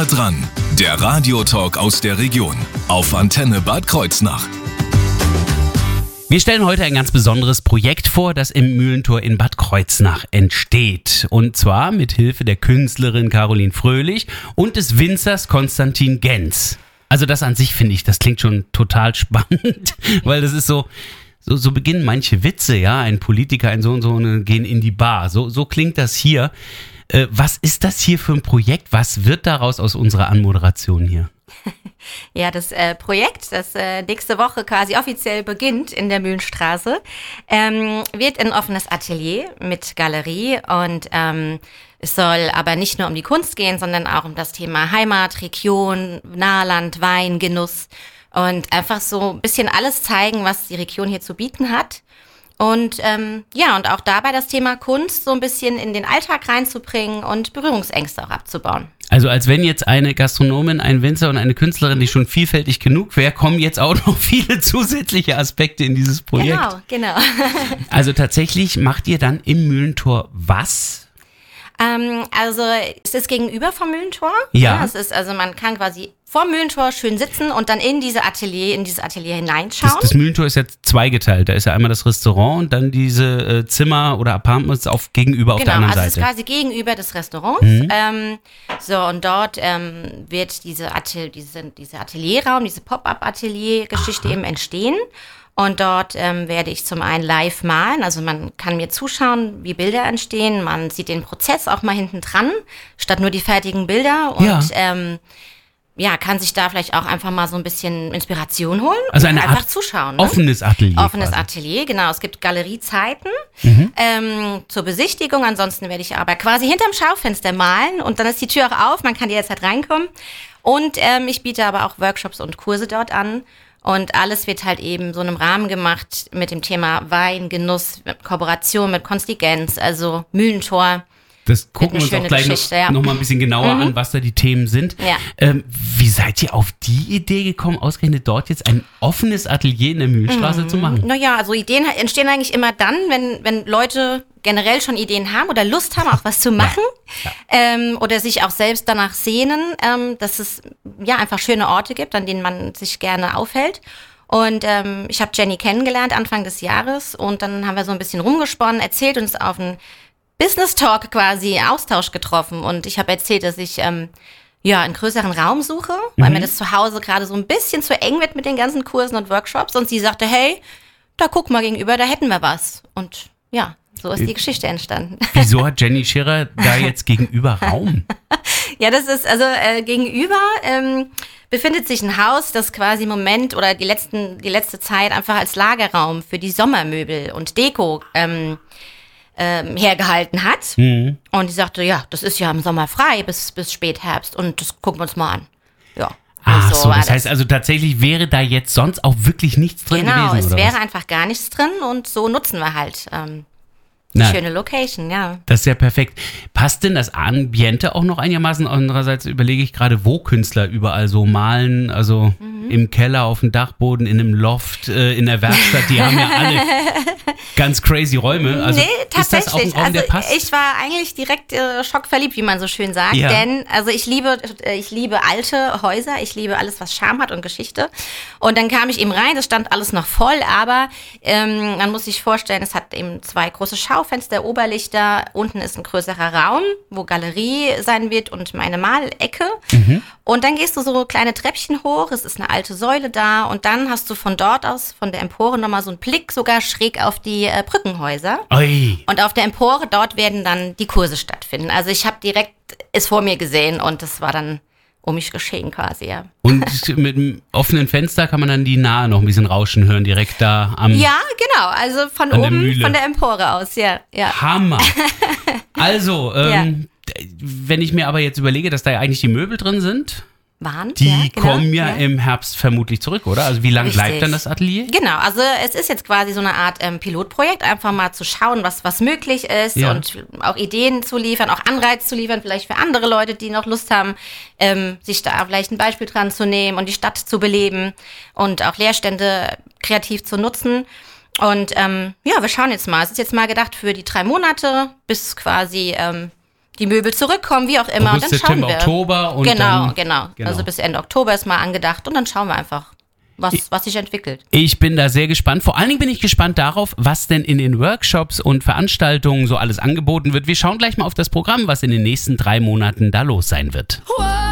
Nah dran, der Radiotalk aus der Region auf Antenne Bad Kreuznach. Wir stellen heute ein ganz besonderes Projekt vor, das im Mühlentor in Bad Kreuznach entsteht. Und zwar mit Hilfe der Künstlerin Caroline Fröhlich und des Winzers Konstantin Genz. Also das an sich finde ich, das klingt schon total spannend, weil das ist so beginnen manche Witze, ja, ein Politiker, ein so und so, und gehen in die Bar. So klingt das hier. Was ist das hier für ein Projekt? Was wird daraus aus unserer Anmoderation hier? Ja, das Projekt, das nächste Woche quasi offiziell beginnt in der Mühlenstraße, wird ein offenes Atelier mit Galerie und es soll aber nicht nur um die Kunst gehen, sondern auch um das Thema Heimat, Region, Nahland, Wein, Genuss und einfach so ein bisschen alles zeigen, was die Region hier zu bieten hat. Und und auch dabei das Thema Kunst so ein bisschen in den Alltag reinzubringen und Berührungsängste auch abzubauen. Also als wenn jetzt eine Gastronomin, ein Winzer und eine Künstlerin, die schon vielfältig genug wäre, kommen jetzt auch noch viele zusätzliche Aspekte in dieses Projekt. Genau. Also tatsächlich macht ihr dann im Mühlentor was? Also es ist gegenüber vom Mühlentor. Ja. Es ist, also man kann quasi vor Mühlentor schön sitzen und dann in dieses Atelier hineinschauen. Das Mühlentor ist jetzt zweigeteilt. Da ist ja einmal das Restaurant und dann diese Zimmer oder Apartments gegenüber auf der anderen Seite. Genau, also es ist quasi gegenüber des Restaurants. Und dort wird dieser Atelierraum, diese Pop-up-Atelier-Geschichte eben entstehen. Und dort werde ich zum einen live malen, also man kann mir zuschauen, wie Bilder entstehen, man sieht den Prozess auch mal hinten dran, statt nur die fertigen Bilder und kann sich da vielleicht auch einfach mal so ein bisschen Inspiration holen also und einfach Art zuschauen. Ne? Offenes Atelier. Offenes Atelier, genau. Es gibt Galeriezeiten zur Besichtigung, ansonsten werde ich aber quasi hinterm Schaufenster malen und dann ist die Tür auch auf, man kann jederzeit reinkommen und ich biete aber auch Workshops und Kurse dort an. Und alles wird halt eben so in einem Rahmen gemacht mit dem Thema Wein, Genuss, Kooperation mit Konstigenz, also Mühlentor. Das gucken wir uns auch gleich noch mal ein bisschen genauer an, was da die Themen sind. Ja. Wie seid ihr auf die Idee gekommen, ausgerechnet dort jetzt ein offenes Atelier in der Mühlenstraße zu machen? Naja, also Ideen entstehen eigentlich immer dann, wenn Leute generell schon Ideen haben oder Lust haben, auch was zu machen oder sich auch selbst danach sehnen, dass es einfach schöne Orte gibt, an denen man sich gerne aufhält. Und ich habe Jenny kennengelernt Anfang des Jahres und dann haben wir so ein bisschen rumgesponnen, erzählt uns auf einen Business Talk quasi, Austausch getroffen und ich habe erzählt, dass ich einen größeren Raum suche, weil mir das zu Hause gerade so ein bisschen zu eng wird mit den ganzen Kursen und Workshops und sie sagte, hey, da guck mal gegenüber, da hätten wir was und ja, so ist die Geschichte entstanden. Wieso hat Jenny Scherer da jetzt gegenüber Raum? Ja, das ist, also gegenüber befindet sich ein Haus, das quasi im Moment oder die letzte Zeit einfach als Lagerraum für die Sommermöbel und Deko hergehalten hat. Und die sagte, ja, das ist ja im Sommer frei bis Spätherbst und das gucken wir uns mal an. Ja. So, das heißt also tatsächlich wäre da jetzt sonst auch wirklich nichts drin gewesen, Genau, es oder wäre was? einfach gar nichts drin und so nutzen wir halt schöne Location, ja. Das ist ja perfekt. Passt denn das Ambiente auch noch einigermaßen? Andererseits überlege ich gerade, wo Künstler überall so malen, also im Keller, auf dem Dachboden, in einem Loft, in der Werkstatt, die haben ja alle ganz crazy Räume. Also nee, tatsächlich. Ist das auch ein Raum, der passt? Ich war eigentlich direkt schockverliebt, wie man so schön sagt, denn also ich liebe alte Häuser, ich liebe alles, was Charme hat und Geschichte. Und dann kam ich eben rein, das stand alles noch voll, aber man muss sich vorstellen, es hat eben 2 große Schaufenster, Oberlichter, unten ist ein größerer Raum, wo Galerie sein wird und meine Malecke. Und dann gehst du so kleine Treppchen hoch, es ist eine alte Säule da und dann hast du von dort aus, von der Empore nochmal so einen Blick sogar schräg auf die Brückenhäuser. Oi. Und auf der Empore, dort werden dann die Kurse stattfinden. Also ich habe direkt es vor mir gesehen und das war dann um mich geschehen quasi, ja. Und mit einem offenen Fenster kann man dann die Nahe noch ein bisschen rauschen hören, direkt da am... Ja, genau, also von oben, von der Empore aus, ja. Hammer. Also, wenn ich mir aber jetzt überlege, dass da ja eigentlich die Möbel drin sind... Die kommen ja im Herbst vermutlich zurück, oder? Also wie lange bleibt dann das Atelier? Genau, also es ist jetzt quasi so eine Art Pilotprojekt, einfach mal zu schauen, was möglich ist und auch Ideen zu liefern, auch Anreiz zu liefern, vielleicht für andere Leute, die noch Lust haben, sich da vielleicht ein Beispiel dran zu nehmen und die Stadt zu beleben und auch Leerstände kreativ zu nutzen. Und wir schauen jetzt mal. Es ist jetzt mal gedacht für die 3 Monate bis quasi die Möbel zurückkommen, wie auch immer. August, und dann September, schauen wir. Oktober und genau. Genau. Also bis Ende Oktober ist mal angedacht und dann schauen wir einfach, was sich entwickelt. Ich bin da sehr gespannt. Vor allen Dingen bin ich gespannt darauf, was denn in den Workshops und Veranstaltungen so alles angeboten wird. Wir schauen gleich mal auf das Programm, was in den nächsten 3 Monaten da los sein wird.